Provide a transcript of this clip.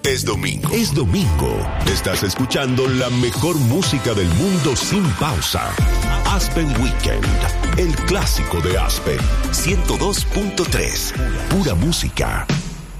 Es domingo. Es domingo. Estás escuchando la mejor música del mundo sin pausa. Aspen Weekend, el clásico de Aspen. 102.3. Pura música.